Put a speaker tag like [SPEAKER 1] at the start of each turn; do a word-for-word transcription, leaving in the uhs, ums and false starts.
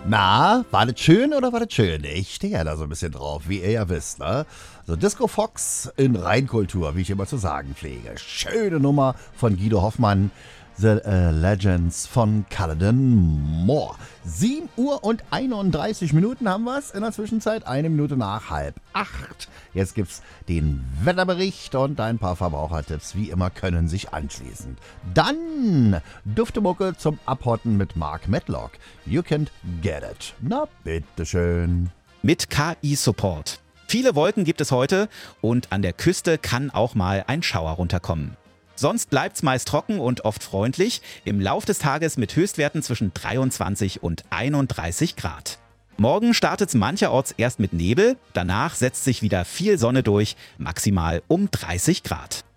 [SPEAKER 1] Na, war das schön oder war das schön? Ich stehe ja da so ein bisschen drauf, wie ihr ja wisst, ne? So Disco Fox in Reinkultur, wie ich immer zu sagen pflege. Schöne Nummer von Guido Hoffmann. The äh, Legends von Culloden Moore. sieben Uhr und einunddreißig Minuten haben wir es. In der Zwischenzeit eine Minute nach halb acht. Jetzt gibt's den Wetterbericht und ein paar Verbrauchertipps, wie immer, können sich anschließen. Dann Duftemucke zum Abhotten mit Mark Medlock. You can't get it. Na, bitteschön.
[SPEAKER 2] Mit K I-Support. Viele Wolken gibt es heute und an der Küste kann auch mal ein Schauer runterkommen. Sonst bleibt's meist trocken und oft freundlich, im Lauf des Tages mit Höchstwerten zwischen dreiundzwanzig und einunddreißig Grad. Morgen startet's mancherorts erst mit Nebel, danach setzt sich wieder viel Sonne durch, maximal um dreißig Grad.